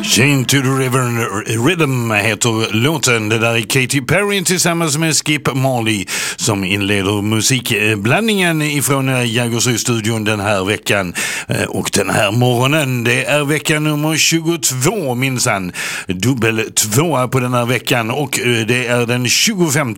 Chain to the River Rhythm heter låten. Det där är Katy Perry tillsammans med Skip Marley som inleder musikblandningen ifrån Jägersro-studion den här veckan. Och den här morgonen, det är vecka nummer 22 minsann. Dubbel 2 på den här veckan och det är den 25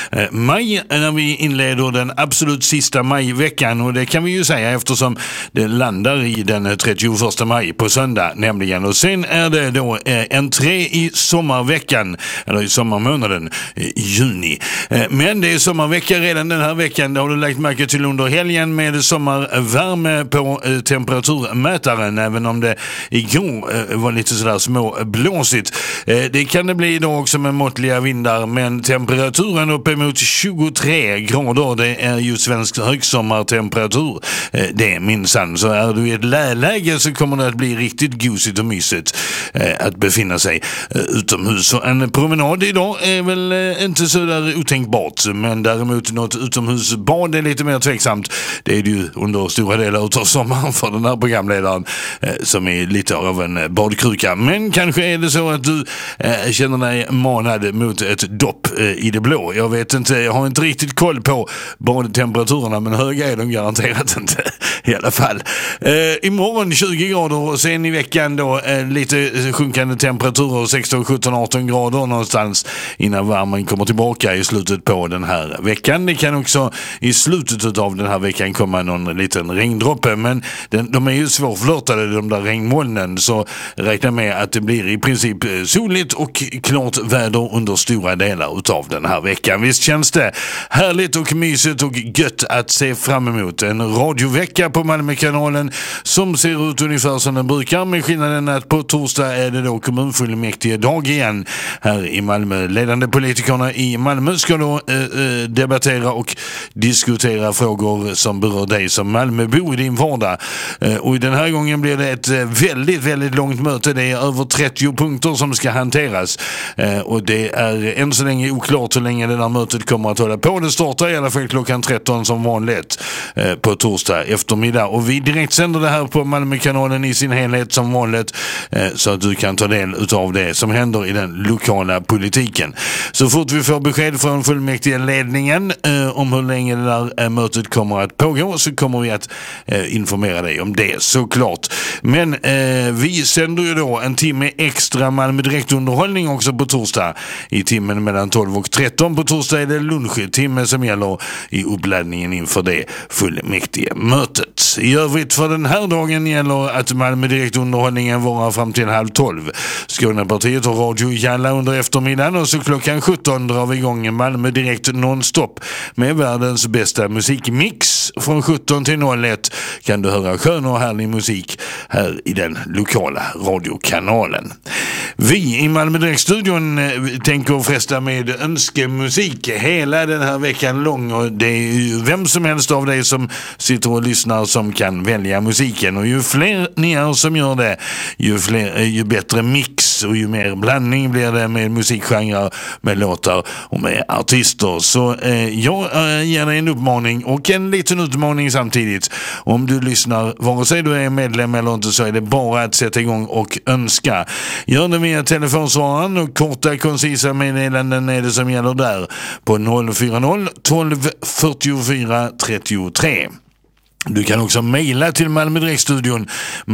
maj när vi inleder den absolut sista majveckan. Och det kan vi ju säga eftersom det landar i den 31 maj på söndag nämligen. Och sen är det då entré i sommarveckan, eller i sommarmånaden juni. Men det är sommarvecka redan den här veckan. Det har du lagt märke till under helgen med sommarvärme på temperaturmätaren, även om det igår var lite sådär småblåsigt. Det kan det bli idag också med måttliga vindar, men temperaturen uppemot 23 grader, det är ju svensk högsommartemperatur. Det är minsann. Så är du i ett läge så kommer det att bli riktigt gosigt och mysigt att befinna sig utomhus. Så en promenad idag är väl inte så där otänkbart, men däremot något utomhusbad är lite mer tveksamt. Det är ju under stora delar av sommaren för den här programledaren som är lite av en badkruka. Men kanske är det så att du känner dig manad mot ett dopp i det blå. Jag vet inte, jag har inte riktigt koll på badtemperaturerna, men höga är de garanterat inte i alla fall. Imorgon 20 grader och sen i veckan då lite sjunkande temperaturer, 16, 17, 18 grader någonstans innan värmen kommer tillbaka i slutet på den här veckan. Det kan också i slutet av den här veckan komma någon liten regndroppe, men de är ju svårflörtade de där regnmolnen, så räkna med att det blir i princip soligt och klart väder under stora delar utav den här veckan. Visst känns det härligt och mysigt och gött att se fram emot en radiovecka på Malmökanalen som ser ut ungefär som den brukar, med skillnaden att på torsdag är det då kommunfullmäktige dag igen här i Malmö. Ledande politikerna i Malmö ska då debattera och diskutera frågor som berör dig som Malmöbo i din vardag. Och den här gången blir det ett väldigt, väldigt långt möte. Det är över 30 punkter som ska hanteras. Och det är än så länge oklart hur länge det där mötet kommer att hålla på. Det startar i alla fall klockan 13 som vanligt på torsdag eftermiddag. Och vi direkt sänder det här på Malmökanalen i sin helhet som vanligt, så att du kan ta del utav det som händer i den lokala politiken. Så fort vi får besked från fullmäktige ledningen om hur länge det där mötet kommer att pågå, så kommer vi att informera dig om det såklart. Men vi sänder ju då en timme extra Malmö direktunderhållning också på torsdag. I timmen mellan 12 och 13 på torsdag är det lunchtimme som gäller i uppladdningen inför det fullmäktige mötet. I övrigt för den här dagen gäller att Malmö direktunderhållningen varar fram till 11:30. Skånepartiet och Radio Jalla under eftermiddagen, och så klockan 17 drar vi igång Malmö direkt nonstop med världens bästa musikmix. Från 17 till 01 kan du höra skön och härlig musik här i den lokala radiokanalen. Vi i Malmö direktstudion tänker fresta med önskemusik hela den här veckan lång, och det är ju vem som helst av dig som sitter och lyssnar som kan välja musiken, och ju fler ni är som gör det, ju bättre mix och ju mer blandning blir det med musikgenrer, med låtar och med artister. Så jag ger dig en uppmaning och en liten utmaning samtidigt. Om du lyssnar, vare sig du är medlem eller inte, så är det bara att sätta igång och önska. Gör det via telefonsvararen, och korta koncisa meddelanden är det som gäller där på 040 12 44 33. Du kan också mejla till Malmö direktstudion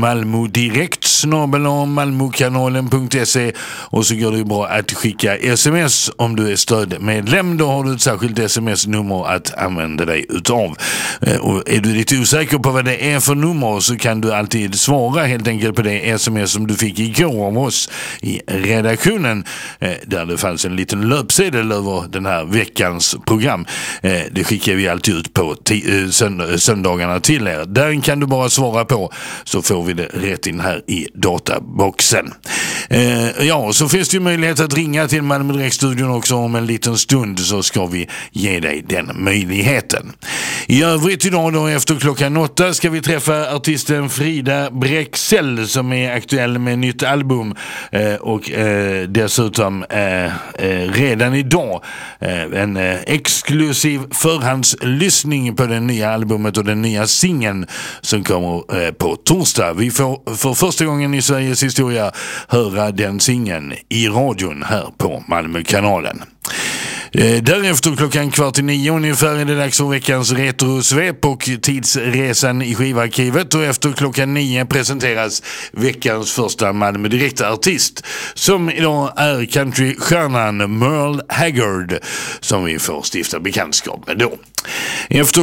malmodirekt@malmokanalen.se, och så går det ju bra att skicka sms om du är stödmedlem. Då har du ett särskilt sms-nummer att använda dig utav. Och är du lite osäker på vad det är för nummer, så kan du alltid svara helt enkelt på det sms som du fick igår av oss i redaktionen, där det fanns en liten löpsedel över den här veckans program. Det skickar vi alltid ut på söndagarna till er. Den kan du bara svara på, så får vi det rätt in här i databoxen. Ja, så finns det ju möjlighet att ringa till Malmö direktstudion också om en liten stund, så ska vi ge dig den möjligheten. I övrigt idag då efter klockan 8 ska vi träffa artisten Frida Brexell som är aktuell med nytt album, och dessutom redan idag en exklusiv förhandslyssning på den nya albumet och den nya singeln som kommer på torsdag. Vi får för första gången i Sveriges historia höra den singeln i radion här på Malmökanalen. Därefter klockan 8:45 ungefär är det dags för veckans retrosvep och tidsresan i skivarkivet, och efter klockan 9 presenteras veckans första Malmö direktartist, som idag är countrystjärnan Merle Haggard, som vi får stifta bekantskap med då. Efter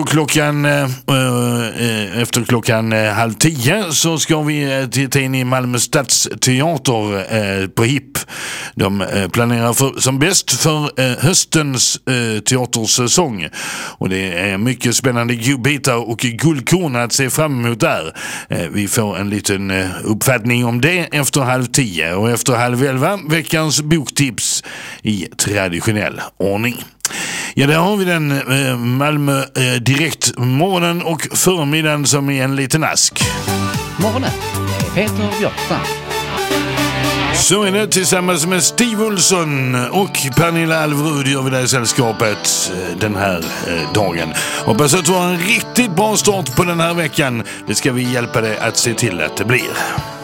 klockan 9:30 så ska vi titta in i Malmö stadsteater på HIP. De planerar som bäst för höstens teatersäsong, och det är mycket spännande godbitar och guldkorn att se fram emot där. Vi får en liten uppfattning om det efter 9:30, och efter 10:30 veckans boktips i traditionell ordning. Ja, där har vi den Malmö direkt morgonen och förmiddagen som är en liten ask. Morgonen med Peter Björkstrand. Så är det, tillsammans med Steve Olsson och Pernilla Alvrud gör vi det i sällskapet den här dagen. Hoppas att du har en riktigt bra start på den här veckan. Det ska vi hjälpa dig att se till att det blir.